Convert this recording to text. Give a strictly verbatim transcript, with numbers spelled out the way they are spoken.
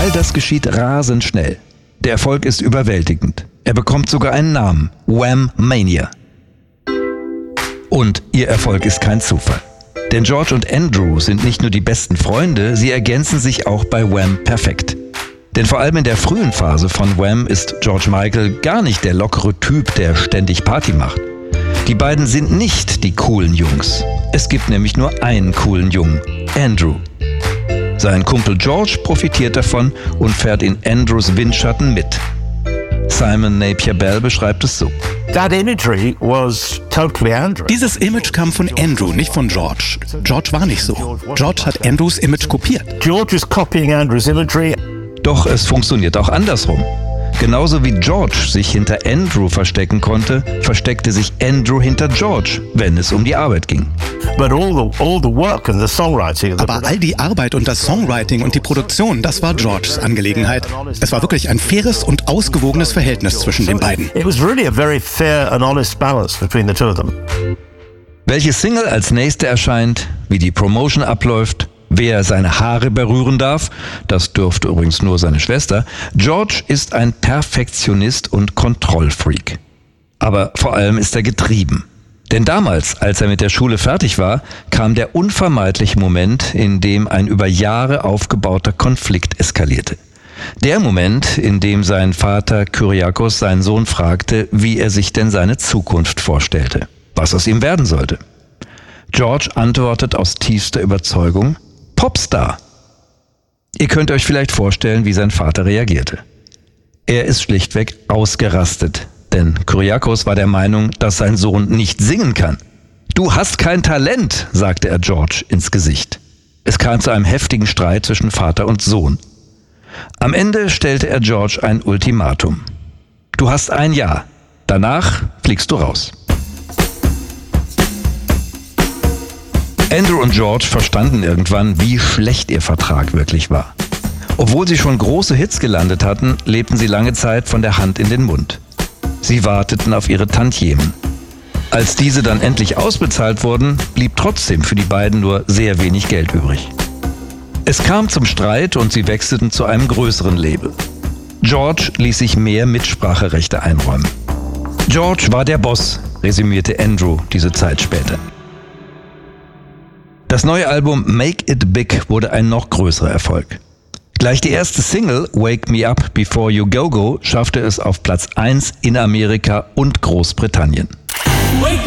All das geschieht rasend schnell. Der Erfolg ist überwältigend. Er bekommt sogar einen Namen: Wham-Mania. Und ihr Erfolg ist kein Zufall. Denn George und Andrew sind nicht nur die besten Freunde, sie ergänzen sich auch bei Wham perfekt. Denn vor allem in der frühen Phase von Wham ist George Michael gar nicht der lockere Typ, der ständig Party macht. Die beiden sind nicht die coolen Jungs. Es gibt nämlich nur einen coolen Jungen: Andrew. Sein Kumpel George profitiert davon und fährt in Andrews Windschatten mit. Simon Napier Bell beschreibt es so: That imagery was totally Andrew. Dieses Image kam von Andrew, nicht von George. George war nicht so. George hat Andrews Image kopiert. George is copying Andrew's imagery. Doch es funktioniert auch andersrum. Genauso wie George sich hinter Andrew verstecken konnte, versteckte sich Andrew hinter George, wenn es um die Arbeit ging. But all the, all the work and the songwriting and the Aber all die Arbeit und das Songwriting und die Produktion, das war Georges Angelegenheit. Es war wirklich ein faires und ausgewogenes Verhältnis zwischen den beiden. It was really a very fair and honest balance between the two of them. Welche Single als nächste erscheint, wie die Promotion abläuft, wer seine Haare berühren darf, das dürfte übrigens nur seine Schwester. George ist ein Perfektionist und Kontrollfreak. Aber vor allem ist er getrieben. Denn damals, als er mit der Schule fertig war, kam der unvermeidliche Moment, in dem ein über Jahre aufgebauter Konflikt eskalierte. Der Moment, in dem sein Vater Kyriakos seinen Sohn fragte, wie er sich denn seine Zukunft vorstellte, was aus ihm werden sollte. George antwortet aus tiefster Überzeugung: Popstar. Ihr könnt euch vielleicht vorstellen, wie sein Vater reagierte. Er ist schlichtweg ausgerastet, denn Kyriakos war der Meinung, dass sein Sohn nicht singen kann. Du hast kein Talent, sagte er George ins Gesicht. Es kam zu einem heftigen Streit zwischen Vater und Sohn. Am Ende stellte er George ein Ultimatum. Du hast ein Jahr, danach fliegst du raus. Andrew und George verstanden irgendwann, wie schlecht ihr Vertrag wirklich war. Obwohl sie schon große Hits gelandet hatten, lebten sie lange Zeit von der Hand in den Mund. Sie warteten auf ihre Tantiemen. Als diese dann endlich ausbezahlt wurden, blieb trotzdem für die beiden nur sehr wenig Geld übrig. Es kam zum Streit und sie wechselten zu einem größeren Label. George ließ sich mehr Mitspracherechte einräumen. George war der Boss, resümierte Andrew diese Zeit später. Das neue Album Make It Big wurde ein noch größerer Erfolg. Gleich die erste Single Wake Me Up Before You Go Go schaffte es auf Platz eins in Amerika und Großbritannien. Wake